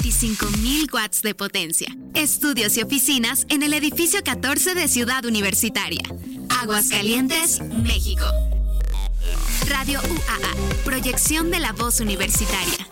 25,000 watts de potencia. Estudios y oficinas en el edificio 14 de Ciudad Universitaria. Aguascalientes, México. Radio UAA, proyección de la voz universitaria.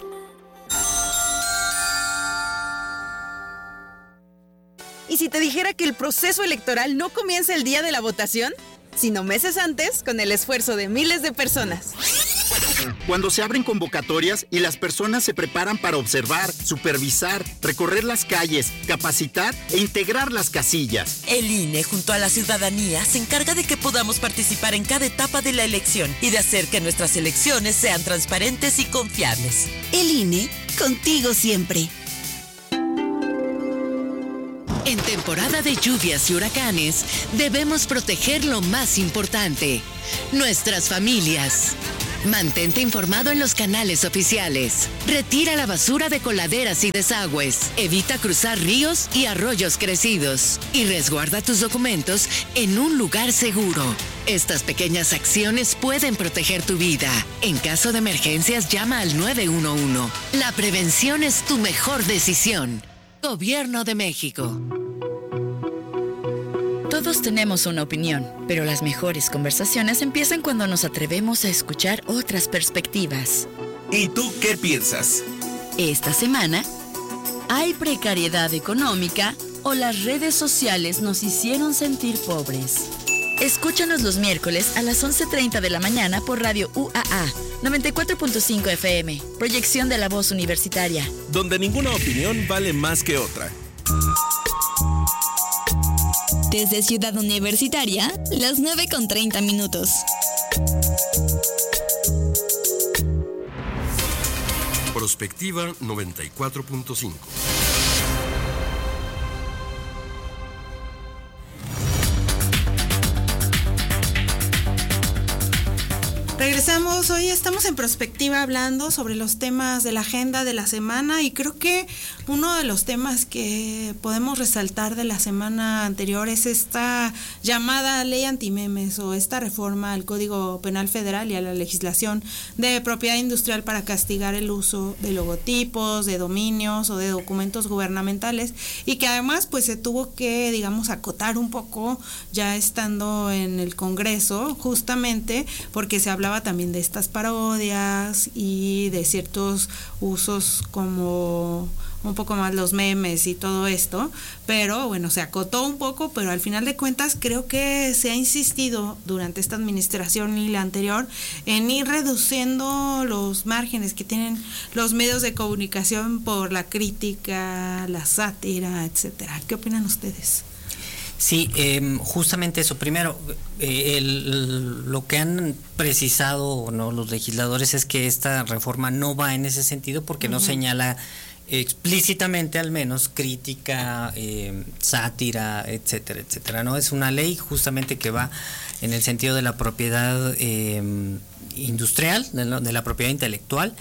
¿Y si te dijera que el proceso electoral no comienza el día de la votación, sino meses antes, con el esfuerzo de miles de personas? Cuando se abren convocatorias y las personas se preparan para observar, supervisar, recorrer las calles, capacitar e integrar las casillas. El INE, junto a la ciudadanía, se encarga de que podamos participar en cada etapa de la elección y de hacer que nuestras elecciones sean transparentes y confiables. El INE, contigo siempre. En temporada de lluvias y huracanes, debemos proteger lo más importante, nuestras familias. Mantente informado en los canales oficiales. Retira la basura de coladeras y desagües. Evita cruzar ríos y arroyos crecidos. Y resguarda tus documentos en un lugar seguro. Estas pequeñas acciones pueden proteger tu vida. En caso de emergencias, llama al 911. La prevención es tu mejor decisión. Gobierno de México. Todos tenemos una opinión, pero las mejores conversaciones empiezan cuando nos atrevemos a escuchar otras perspectivas. ¿Y tú qué piensas? Esta semana, ¿hay precariedad económica o las redes sociales nos hicieron sentir pobres? Escúchanos los miércoles a las 11:30 de la mañana por Radio UAA 94.5 FM, proyección de la voz universitaria. Donde ninguna opinión vale más que otra. Desde Ciudad Universitaria, las 9:30. Prospectiva 94.5. Regresamos, hoy estamos en Prospectiva hablando sobre los temas de la agenda de la semana y creo que uno de los temas que podemos resaltar de la semana anterior es esta llamada ley antimemes o esta reforma al Código Penal Federal y a la legislación de propiedad industrial para castigar el uso de logotipos, de dominios o de documentos gubernamentales y que además pues se tuvo que, digamos, acotar un poco ya estando en el Congreso, justamente porque se hablaba también de estas parodias y de ciertos usos como un poco más los memes y todo esto, pero bueno, se acotó un poco, pero al final de cuentas creo que se ha insistido durante esta administración y la anterior en ir reduciendo los márgenes que tienen los medios de comunicación por la crítica, la sátira, etcétera. ¿Qué opinan ustedes? Sí, justamente eso. Primero, lo que han precisado, ¿no?, los legisladores es que esta reforma no va en ese sentido porque no señala explícitamente, al menos, crítica, sátira, etcétera, etcétera. No es una ley justamente que va en el sentido de la propiedad industrial, de la propiedad intelectual.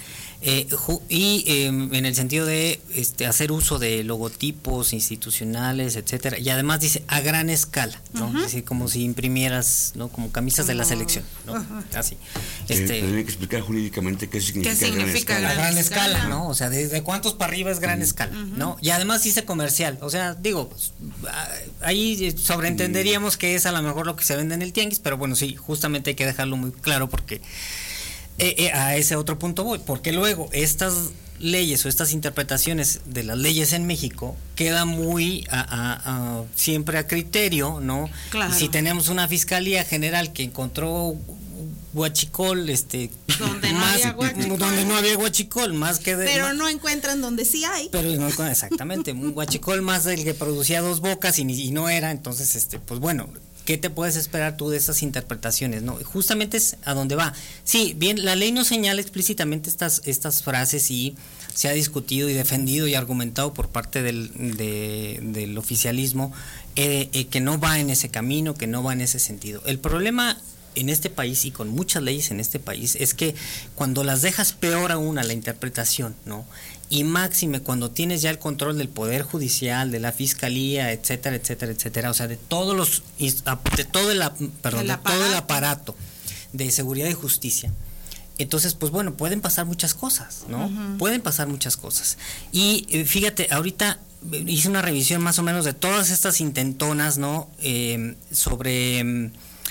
Y en el sentido de hacer uso de logotipos institucionales, etcétera, y además dice a gran escala, ¿no? Es decir, como si imprimieras, ¿no?, como camisas de la selección, ¿no? Así. Tendría que explicar jurídicamente qué significa gran escala, ¿no? O sea, ¿desde cuántos para arriba es gran escala, ¿no? Y además dice comercial, o sea, digo, ahí sobreentenderíamos que es a lo mejor lo que se vende en el tianguis, pero bueno, sí, justamente hay que dejarlo muy claro porque a ese otro punto voy, porque luego estas leyes o estas interpretaciones de las leyes en México quedan muy siempre a criterio, ¿no? Claro. Y si tenemos una fiscalía general que encontró huachicol, donde no había huachicol, más que pero no encuentran donde sí hay. Pero no, exactamente, un huachicol más del que producía dos bocas y no era, entonces pues bueno, ¿qué te puedes esperar tú de esas interpretaciones? No, justamente es a donde va. Sí, bien, la ley no señala explícitamente estas frases y se ha discutido y defendido y argumentado por parte del oficialismo que no va en ese camino, que no va en ese sentido. El problema en este país y con muchas leyes en este país es que cuando las dejas peor aún a la interpretación, ¿no? Y máxime cuando tienes ya el control del Poder Judicial, de la Fiscalía, etcétera, etcétera, etcétera, o sea, de todo el aparato de seguridad y justicia, Entonces, pues bueno, pueden pasar muchas cosas, ¿no? Pueden pasar muchas cosas. Y fíjate, ahorita hice una revisión más o menos de todas estas intentonas, ¿no? Sobre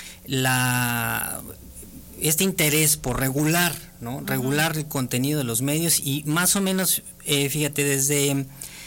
este interés por regular, ¿no? Regular el contenido de los medios, y más o menos, fíjate, desde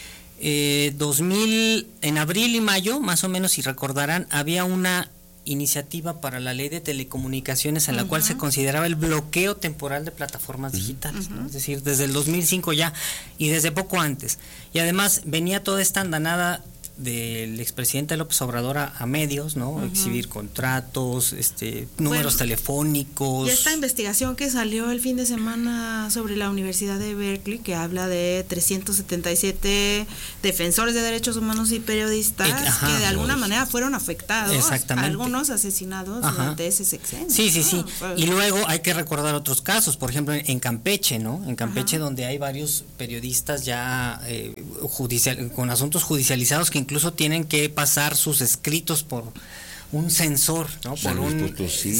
2000, en abril y mayo, más o menos, si recordarán, había una iniciativa para la ley de telecomunicaciones en la cual se consideraba el bloqueo temporal de plataformas digitales, ¿no? Es decir, desde el 2005 ya, y desde poco antes. Y además venía toda esta andanada del expresidente López Obrador a medios, ¿no? Exhibir contratos, números telefónicos. Y esta investigación que salió el fin de semana sobre la Universidad de Berkeley, que habla de 377 defensores de derechos humanos y periodistas que de alguna manera fueron afectados, algunos asesinados durante ese sexenio. Sí. Y luego hay que recordar otros casos, por ejemplo en Campeche, ¿no? En Campeche, donde hay varios periodistas ya con asuntos judicializados que incluso tienen que pasar sus escritos por un censor, ¿no? San por Luis Potosí,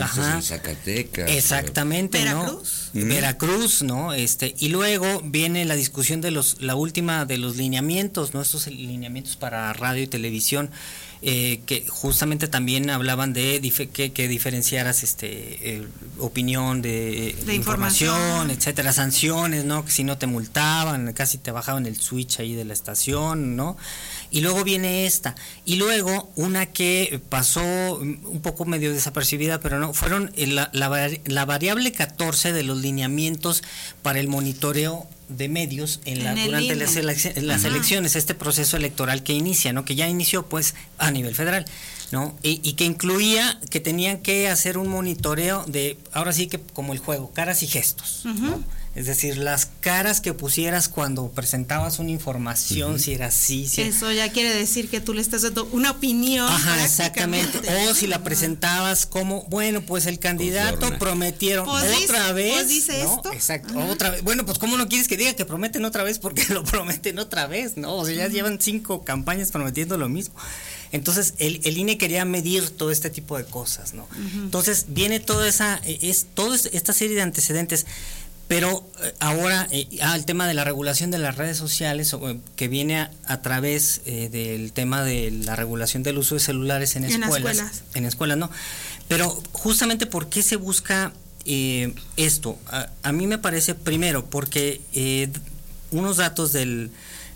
Zacatecas. Exactamente, Veracruz. ¿no? Veracruz, ¿no? Y luego viene la discusión de la última de los lineamientos, ¿no? Estos lineamientos para radio y televisión, que justamente también hablaban de que diferenciaras opinión de información, etcétera, sanciones, ¿no? Que si no te multaban, casi te bajaban el switch ahí de la estación, ¿no? Y luego viene esta, y luego una que pasó un poco medio desapercibida, pero no, fueron la variable 14 de los lineamientos para el monitoreo de medios durante las elecciones, este proceso electoral que inicia, ¿no? Que ya inició pues a nivel federal, ¿no? Y que incluía que tenían que hacer un monitoreo de, ahora sí que como el juego, caras y gestos, ¿no? Es decir, las caras que pusieras cuando presentabas una información, si era así. Eso ya quiere decir que tú le estás dando una opinión. Exactamente. O si la presentabas como, bueno, pues el candidato prometieron otra vez. Pues dice ¿no? esto. Exacto, otra vez. Bueno, pues ¿cómo no quieres que diga que prometen otra vez? Porque lo prometen otra vez, ¿no? O sea, ya llevan 5 campañas prometiendo lo mismo. Entonces, el INE quería medir todo este tipo de cosas, ¿no? Entonces, viene toda esta serie de antecedentes. Pero ahora, el tema de la regulación de las redes sociales, que viene a través del tema de la regulación del uso de celulares en escuelas. En escuelas, ¿no? Pero justamente, ¿por qué se busca esto? A mí me parece, primero, porque unos datos del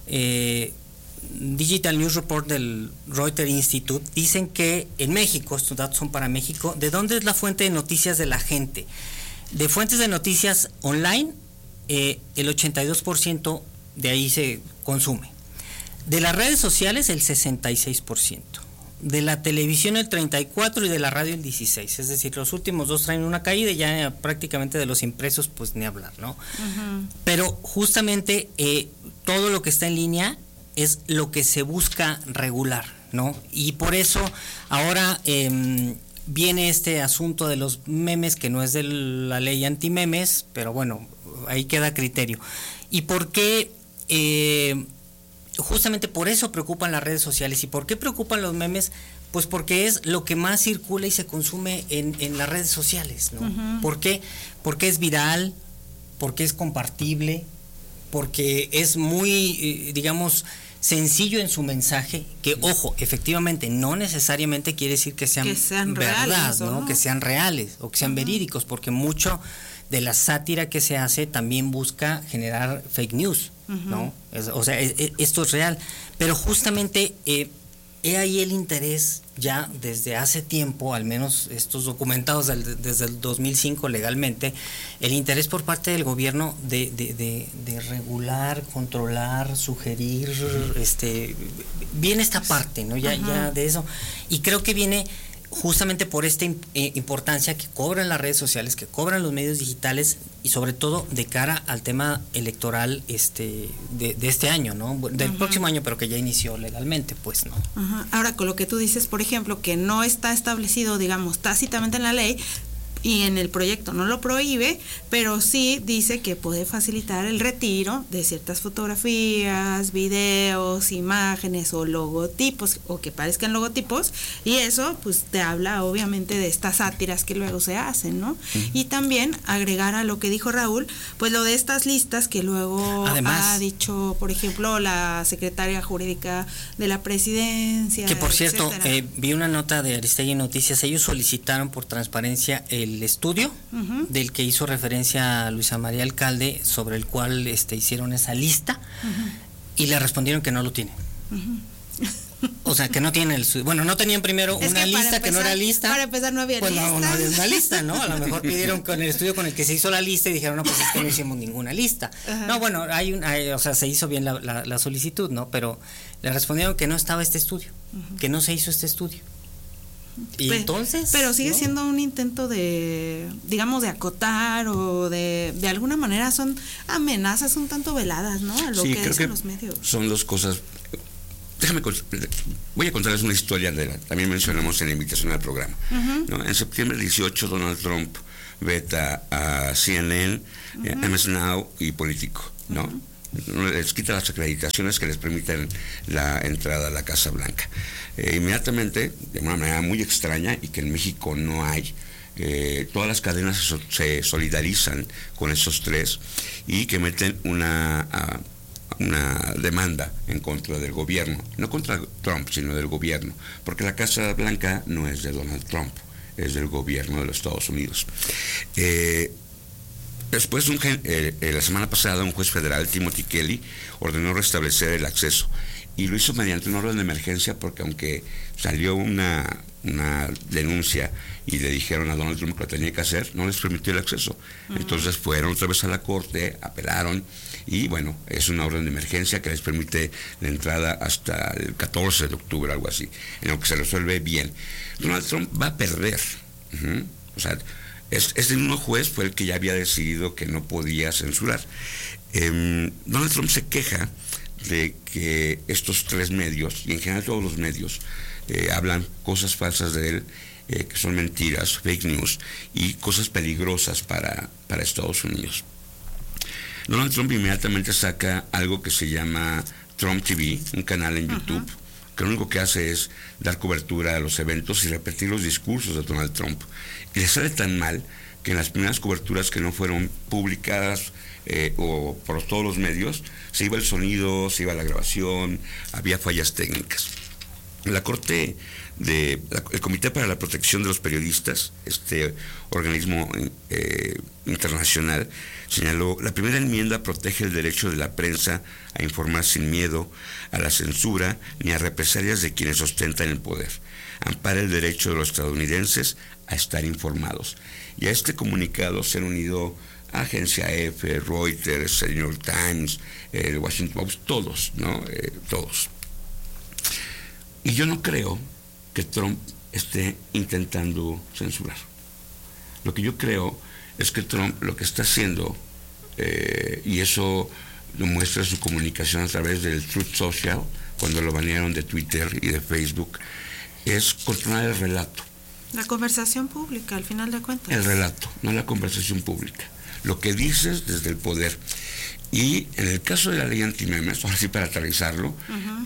Digital News Report del Reuters Institute dicen que en México, estos datos son para México, ¿de dónde es la fuente de noticias de la gente? De fuentes de noticias online, el 82% de ahí se consume. De las redes sociales, el 66%. De la televisión, el 34%, y de la radio, el 16%. Es decir, los últimos dos traen una caída, y ya prácticamente de los impresos, pues ni hablar, ¿no? Pero justamente todo lo que está en línea es lo que se busca regular, ¿no? Y por eso ahora viene este asunto de los memes, que no es de la ley anti-memes, pero bueno, ahí queda a criterio. ¿Y por qué? Justamente por eso preocupan las redes sociales. ¿Y por qué preocupan los memes? Pues porque es lo que más circula y se consume en las redes sociales, ¿no? ¿Por qué? Porque es viral, porque es compartible, porque es muy, digamos, sencillo en su mensaje, que ojo, efectivamente no necesariamente quiere decir que sean verdad, reales, ¿no? Que sean reales o que sean verídicos, porque mucho de la sátira que se hace también busca generar fake news, ¿no? Esto es real, pero justamente he ahí el interés ya desde hace tiempo, al menos estos documentados desde el 2005 legalmente, el interés por parte del gobierno de regular, controlar, sugerir, viene esta parte, ¿no? Ya de eso, y creo que viene justamente por esta importancia que cobran las redes sociales, que cobran los medios digitales, y sobre todo de cara al tema electoral de este año, ¿no? Del próximo año, pero que ya inició legalmente, pues, ¿no? Ahora, con lo que tú dices, por ejemplo, que no está establecido, digamos, tácitamente en la ley, y en el proyecto no lo prohíbe, pero sí dice que puede facilitar el retiro de ciertas fotografías, videos, imágenes o logotipos, o que parezcan logotipos, y eso pues te habla obviamente de estas sátiras que luego se hacen, ¿no? Y también agregar a lo que dijo Raúl, pues lo de estas listas que luego ha dicho, por ejemplo, la secretaria jurídica de la presidencia. Que por cierto, vi una nota de Aristegui Noticias, ellos solicitaron por transparencia el estudio del que hizo referencia a Luisa María Alcalde, sobre el cual hicieron esa lista, y le respondieron que no lo tienen. O sea, que no tienen no tenían primero una lista que no era lista. Para empezar no había lista. No había una lista, ¿no? A lo mejor pidieron con el estudio con el que se hizo la lista y dijeron, no, pues es que no hicimos ninguna lista. No, bueno, se hizo bien la solicitud, ¿no? Pero le respondieron que no estaba este estudio, que no se hizo este estudio. Y entonces, pero sigue siendo un intento de, digamos, de acotar o de alguna manera son amenazas un tanto veladas, ¿no? A lo que dicen los medios. Son dos cosas. Voy a contarles una historia también mencionamos en la invitación al programa. ¿No? En septiembre 18 Donald Trump veta a CNN, MS Now y Político, ¿no? Les quita las acreditaciones que les permiten la entrada a la Casa Blanca. Inmediatamente, de una manera muy extraña y que en México no hay, todas las cadenas se solidarizan con esos tres y que meten una demanda en contra del gobierno, no contra Trump, sino del gobierno, porque la Casa Blanca no es de Donald Trump, es del gobierno de los Estados Unidos. Después, la semana pasada, un juez federal, Timothy Kelly, ordenó restablecer el acceso y lo hizo mediante una orden de emergencia, porque aunque salió una denuncia y le dijeron a Donald Trump que lo tenía que hacer, no les permitió el acceso. Entonces fueron otra vez a la corte, apelaron y bueno, es una orden de emergencia que les permite la entrada hasta el 14 de octubre, algo así, en lo que se resuelve bien. Donald Trump va a perder. O sea, este mismo juez fue el que ya había decidido que no podía censurar. Donald Trump se queja de que estos tres medios, y en general todos los medios, hablan cosas falsas de él, que son mentiras, fake news, y cosas peligrosas para Estados Unidos. Donald Trump inmediatamente saca algo que se llama Trump TV, un canal en YouTube, que lo único que hace es dar cobertura a los eventos y repetir los discursos de Donald Trump. Y le sale tan mal que en las primeras coberturas que no fueron publicadas o por todos los medios, se iba el sonido, se iba la grabación, había fallas técnicas. La Corte el Comité para la Protección de los Periodistas, este organismo internacional, señaló: la primera enmienda protege el derecho de la prensa a informar sin miedo a la censura ni a represalias de quienes ostentan el poder. Ampara el derecho de los estadounidenses a estar informados. Y a este comunicado se han unido Agencia F, Reuters, el New York Times, el Washington Post, todos, ¿no? Todos. Y yo no creo que Trump esté intentando censurar. Lo que yo creo es que Trump lo que está haciendo, y eso lo muestra su comunicación a través del Truth Social, cuando lo banearon de Twitter y de Facebook, es controlar el relato. La conversación pública, al final de cuentas. El relato, no la conversación pública. Lo que dices desde el poder. Y en el caso de la ley antimemes, ahora sí para aterrizarlo,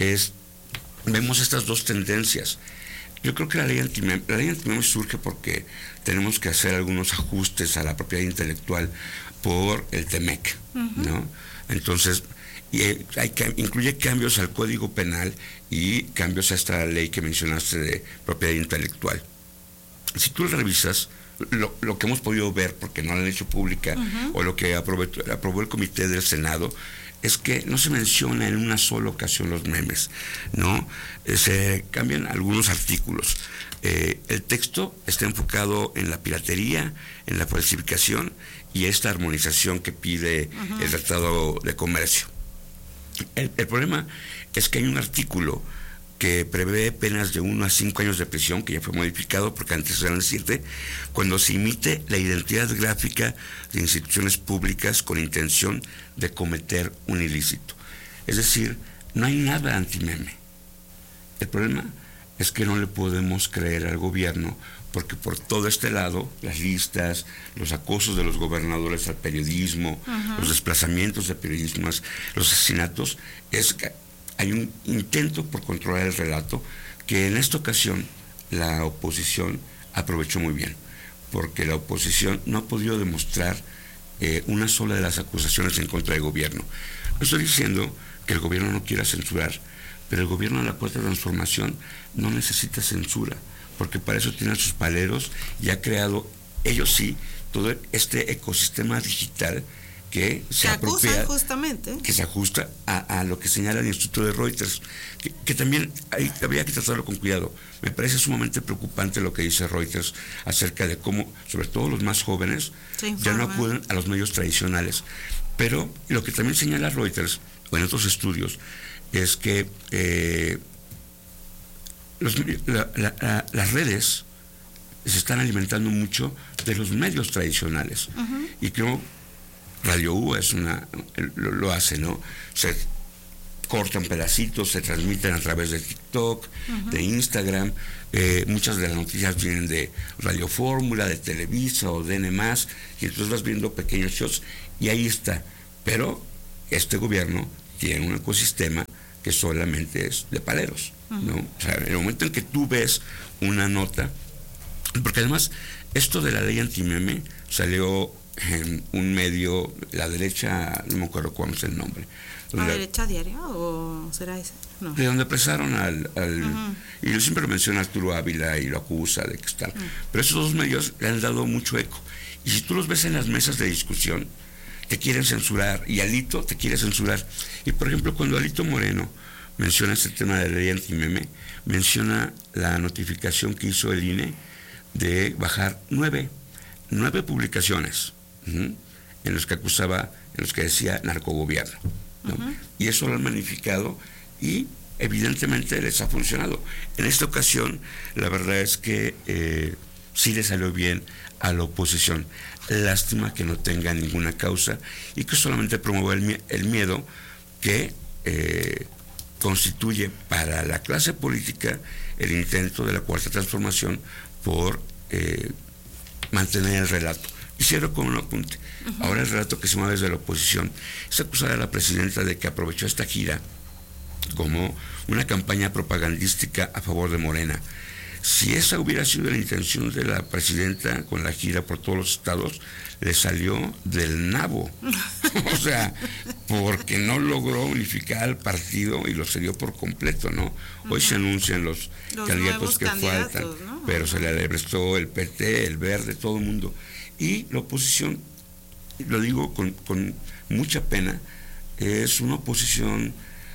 vemos estas dos tendencias. Yo creo que la ley antimemes surge porque tenemos que hacer algunos ajustes a la propiedad intelectual por el TEMEC, ¿no? Entonces, incluye cambios al Código Penal y cambios a esta ley que mencionaste de propiedad intelectual. Si tú revisas lo que hemos podido ver, porque no la han hecho pública, o lo que aprobó el Comité del Senado, es que no se menciona en una sola ocasión los memes, ¿no? Se cambian algunos artículos. El texto está enfocado en la piratería, en la falsificación y esta armonización que pide el Tratado de Comercio. El problema es que hay un artículo que prevé penas de 1 a 5 años de prisión, que ya fue modificado porque antes eran 7, cuando se imite la identidad gráfica de instituciones públicas con intención de cometer un ilícito. Es decir, no hay nada antimeme. El problema es que no le podemos creer al gobierno, porque por todo este lado, las listas, los acosos de los gobernadores al periodismo, los desplazamientos de periodistas, los asesinatos, es que hay un intento por controlar el relato que en esta ocasión la oposición aprovechó muy bien, porque la oposición no ha podido demostrar una sola de las acusaciones en contra del gobierno. No estoy diciendo que el gobierno no quiera censurar, pero el gobierno de la Cuarta Transformación no necesita censura, porque para eso tienen sus paleros y ha creado, ellos sí, todo este ecosistema digital que se apropia, justamente, que se ajusta a lo que señala el Instituto de Reuters, que también habría que tratarlo con cuidado. Me parece sumamente preocupante lo que dice Reuters acerca de cómo, sobre todo los más jóvenes, ya no acuden a los medios tradicionales. Pero lo que también señala Reuters, o en otros estudios, es que las redes se están alimentando mucho de los medios tradicionales. Y creo Radio U lo hace, ¿no? Se cortan pedacitos, se transmiten a través de TikTok, de Instagram. Muchas de las noticias vienen de Radio Fórmula, de Televisa o de N+, y entonces vas viendo pequeños shows y ahí está. Pero este gobierno tiene un ecosistema que solamente es de paleros, ¿no? O sea, en el momento en que tú ves una nota, porque además esto de la ley antimeme salió en un medio, la derecha, no me acuerdo cuál es el nombre. ¿La derecha diaria o será ese? No. De donde apresaron y yo siempre lo menciona Arturo Ávila y lo acusa de que está. Pero esos dos medios le han dado mucho eco. Y si tú los ves en las mesas de discusión, te quieren censurar, y Alito te quiere censurar. Y por ejemplo, cuando Alito Moreno menciona este tema de la ley antimeme, menciona la notificación que hizo el INE de bajar 9 publicaciones en los que acusaba, en los que decía narcogobierno, ¿no? Y eso lo han magnificado y evidentemente les ha funcionado. En esta ocasión, la verdad es que sí le salió bien a la oposición. Lástima que no tenga ninguna causa y que solamente promueva el miedo que constituye para la clase política el intento de la Cuarta Transformación por mantener el relato. Y cierro con un apunte. Ahora el relato que se mueve desde la oposición es acusar a la presidenta de que aprovechó esta gira como una campaña propagandística a favor de Morena. Si esa hubiera sido la intención de la presidenta con la gira por todos los estados, le salió del nabo. O sea, porque no logró unificar al partido y lo cedió por completo, ¿no? Hoy se anuncian los candidatos que faltan, ¿no? Pero se le prestó el PT, el Verde, todo el mundo. Y la oposición, lo digo con mucha pena, es una oposición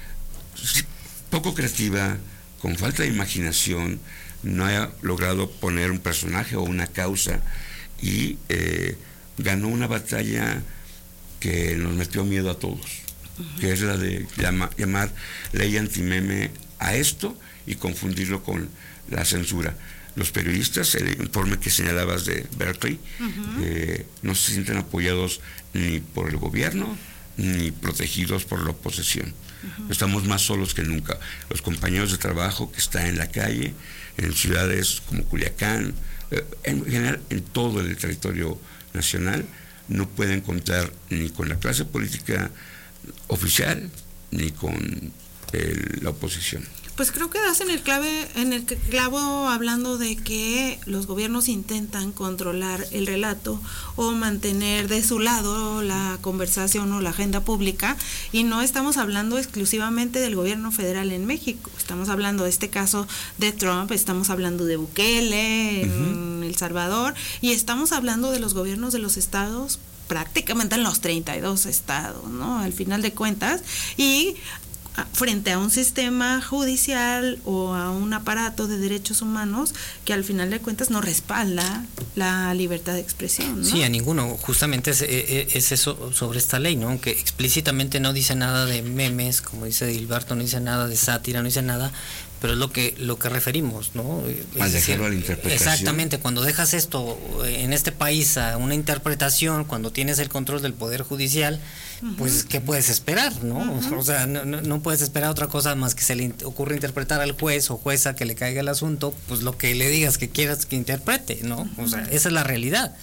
poco creativa, con falta de imaginación, no ha logrado poner un personaje o una causa y ganó una batalla que nos metió miedo a todos, que es la de llamar ley antimeme a esto y confundirlo con la censura. Los periodistas, el informe que señalabas de Berkeley, no se sienten apoyados ni por el gobierno ni protegidos por la oposición. Estamos más solos que nunca. Los compañeros de trabajo que están en la calle, en ciudades como Culiacán, en general en todo el territorio nacional, no pueden contar ni con la clase política oficial ni con la oposición. Pues creo que das en el clavo hablando de que los gobiernos intentan controlar el relato o mantener de su lado la conversación o la agenda pública, y no estamos hablando exclusivamente del gobierno federal en México, estamos hablando de este caso de Trump, estamos hablando de Bukele en El Salvador, y estamos hablando de los gobiernos de los estados, prácticamente en los 32 estados, ¿no? Al final de cuentas, y frente a un sistema judicial o a un aparato de derechos humanos que al final de cuentas no respalda la libertad de expresión, ¿no? Sí, a ninguno. Justamente es eso sobre esta ley, ¿no? Aunque explícitamente no dice nada de memes, como dice Gilberto, no dice nada de sátira, no dice nada, pero es lo que referimos, ¿no? Al dejarlo a la interpretación. Exactamente, cuando dejas esto en este país a una interpretación, cuando tienes el control del Poder Judicial, pues ¿qué puedes esperar, no? O sea, no puedes esperar otra cosa más que se le ocurra interpretar al juez o jueza que le caiga el asunto, pues lo que le digas que quieras que interprete, ¿no? O sea, esa es la realidad,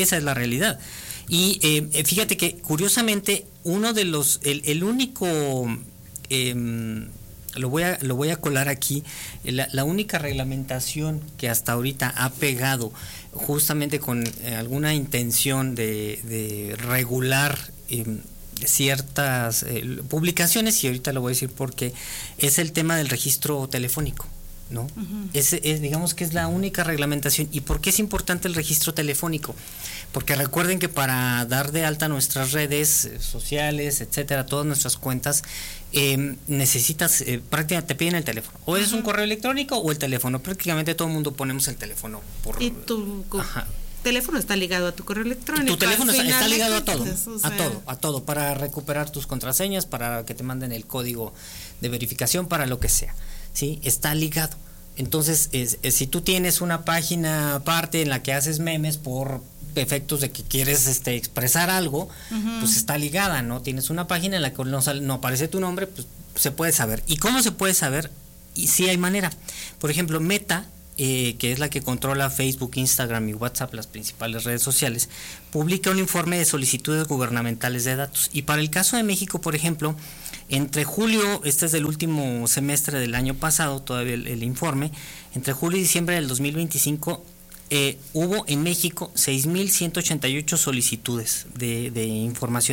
Y fíjate que curiosamente uno de los, el único, lo voy a colar aquí, la única reglamentación que hasta ahorita ha pegado justamente con alguna intención de regular ciertas publicaciones, y ahorita lo voy a decir porque es el tema del registro telefónico, ¿no? Digamos que es la única reglamentación. ¿Y por qué es importante el registro telefónico? Porque recuerden que para dar de alta nuestras redes sociales, etcétera, todas nuestras cuentas, necesitas, prácticamente te piden el teléfono. O es un correo electrónico o el teléfono. Prácticamente todo el mundo ponemos el teléfono. Y tu teléfono está ligado a tu correo electrónico. Tu teléfono está ligado a todo, pues, a todo, para recuperar tus contraseñas, para que te manden el código de verificación, para lo que sea. ¿Sí? Está ligado. Entonces, si tú tienes una página aparte en la que haces memes por efectos de que quieres expresar algo, pues está ligada, ¿no? Tienes una página en la que no aparece tu nombre, pues se puede saber. ¿Y cómo se puede saber? Y sí hay manera. Por ejemplo, Meta, que es la que controla Facebook, Instagram y WhatsApp, las principales redes sociales, publica un informe de solicitudes gubernamentales de datos. Y para el caso de México, por ejemplo, entre julio, este es del último semestre del año pasado, todavía el informe, entre julio y diciembre del 2025, hubo en México 6.188 solicitudes de información